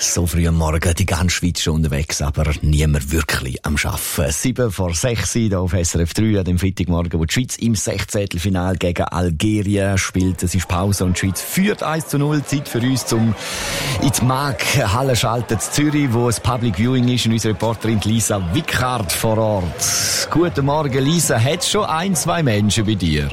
So früh am Morgen, die ganze Schweiz schon unterwegs, aber niemand wirklich am Arbeiten. 7:06 hier auf SRF 3 an dem Freitagmorgen, wo die Schweiz im 16. gegen Algerien spielt. Es ist Pause und die Schweiz führt 1:0. Zeit für uns, um in die Mark-Halle schalten zu Zürich, wo es Public Viewing ist. Und unsere Reporterin Lisa Wickhardt vor Ort. Guten Morgen, Lisa. Hat es schon 1-2 Menschen bei dir?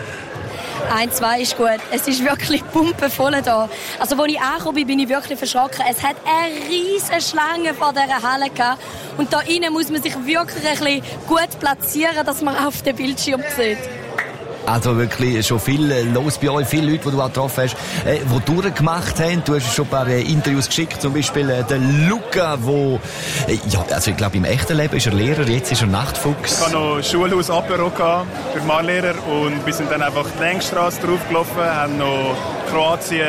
1-2 ist gut. Es ist wirklich pumpenvoll da. Also, als ich angekommen bin, bin ich wirklich verschrocken. Es hat eine riesige Schlange vor dieser Halle gehabt. Und da innen muss man sich wirklich ein bisschen gut platzieren, dass man auf den Bildschirm sieht. Also wirklich schon viel los bei euch, viele Leute, die du auch getroffen hast, die durchgemacht haben. Du hast schon ein paar Interviews geschickt, zum Beispiel den Luca, wo also ich glaube im echten Leben ist er Lehrer, jetzt ist er Nachtfuchs. Ich hatte noch Schulhaus-Apero für Malllehrer und wir sind dann einfach die Längsstrasse draufgelaufen, haben noch Kroatien,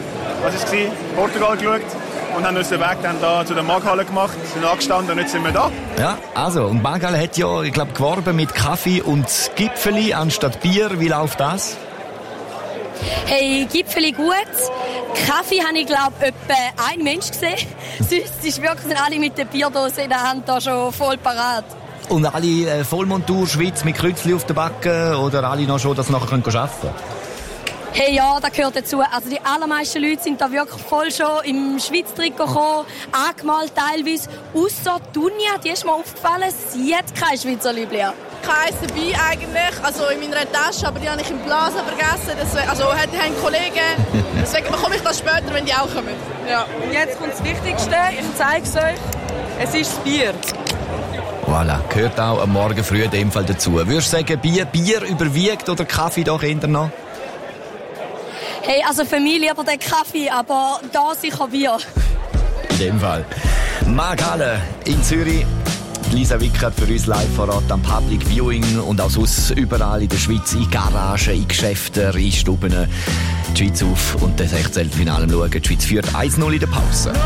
Portugal geschaut. Und haben unseren Weg dann da zu der Markthalle gemacht, sind angestanden und jetzt sind wir da. Ja, also, und die Markthalle hat ja, ich glaube, geworben mit Kaffee und Gipfeli anstatt Bier. Wie läuft das? Hey, Gipfeli gut. Kaffee habe ich, glaube ich, etwa ein Mensch gesehen. Sonst sind wirklich alle mit der Bierdose in der Hand da schon voll parat. Und alle Vollmontur, Schweiz mit Kreuzli auf der Backe oder alle noch schon, dass sie nachher arbeiten können? Hey, ja, das gehört dazu. Also die allermeisten Leute sind da wirklich voll schon im Schweiz-Trikot gekommen, angemalt teilweise. Ausser Dunja, die ist mir aufgefallen, sie hat kein Schweizer Liebling. Keins dabei eigentlich, also in meiner Tasche, aber die habe ich im Blasen vergessen. Deswegen, also hatte ich einen Kollegen, deswegen bekomme ich das später, wenn die auch kommen. Ja, und jetzt kommt das Wichtigste, ich zeige es euch, es ist das Bier. Voilà, gehört auch am Morgen früh in dem Fall dazu. Würdest du sagen, Bier überwiegt oder Kaffee doch eher noch? Hey, also für mich lieber den Kaffee, aber da sicher Bier. In dem Fall. Markthalle in Zürich. Lisa Wickhardt für uns live vor Ort am Public Viewing und auch sonst überall in der Schweiz, in Garagen, in Geschäften, in Stuben. Die Schweiz auf und das 16. Finale schauen. Die Schweiz führt 1:0 in der Pause.